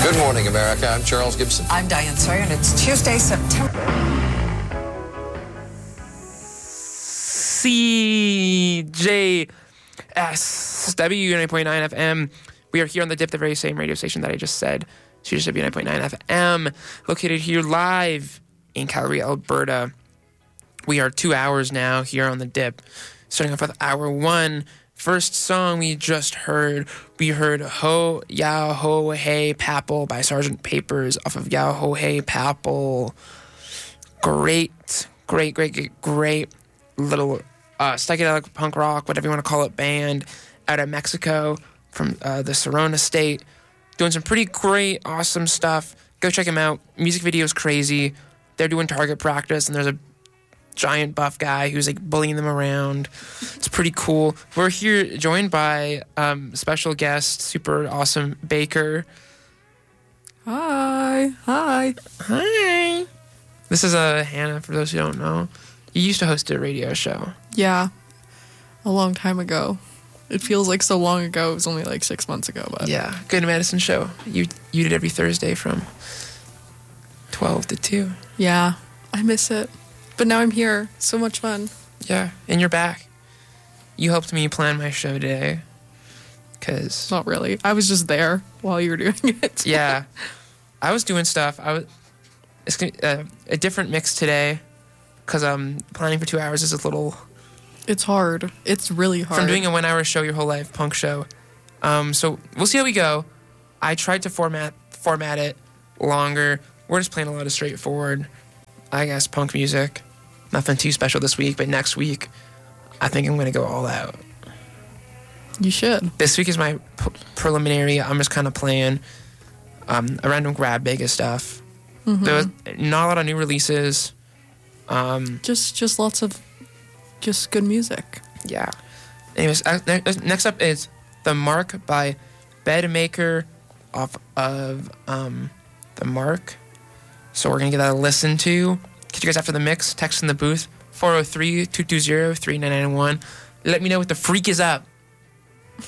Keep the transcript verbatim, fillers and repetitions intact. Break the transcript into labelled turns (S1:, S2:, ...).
S1: Good morning, America. I'm Charles Gibson.
S2: I'm Diane Sawyer, and it's Tuesday, September.
S3: C J S W ninety point nine F M. We are here on the Dip, the very same radio station that I just said. C J S W ninety point nine F M, located here live in Calgary, Alberta. We are two hours now here on the Dip. Starting off with hour one. First song we just heard, we heard Ho Ya Ho Hey Papel by Sergeant Papers off of Ya Ho Hey Papel. Great, great, great, great, great little uh, psychedelic punk rock, whatever you want to call it, band out of Mexico from uh, the Sonora state. Doing some pretty great, awesome stuff. Go check them out. Music video is crazy. They're doing target practice, and there's a giant buff guy who's like bullying them around. It's pretty cool. We're here joined by um, special guest, super awesome Baker.
S4: Hi. Hi.
S3: Hi. This is uh, Hannah, for those who don't know. You used to host a radio show.
S4: Yeah. A long time ago. It feels like so long ago. It was only like six months ago. But
S3: Yeah. Good Medicine show. You you did every Thursday from twelve to two.
S4: Yeah. I miss it. But now I'm here. So much fun.
S3: Yeah. And you're back. You helped me plan my show today. Because...
S4: Not really. I was just there while you were doing it.
S3: Yeah. I was doing stuff. I was... It's gonna, uh, a different mix today. Because um, planning for two hours is a little...
S4: It's hard. It's really hard.
S3: From doing a one-hour show your whole life, punk show. Um, so we'll see how we go. I tried to format format it longer. We're just playing a lot of straightforward, I guess, punk music. Nothing too special this week, but next week, I think I'm going to go all out.
S4: You should.
S3: This week is my p- preliminary. I'm just kind of playing um, a random grab bag of stuff.
S4: Mm-hmm.
S3: There was not a lot of new releases. Um,
S4: just, just lots of, just good music.
S3: Yeah. Anyways, uh, next up is The Mark by Bedmaker off of um, The Mark. So we're going to give that a listen to. Catch you guys after the mix. Text in the booth, four oh three, two two zero, three nine nine one. Let me know what the freak is up.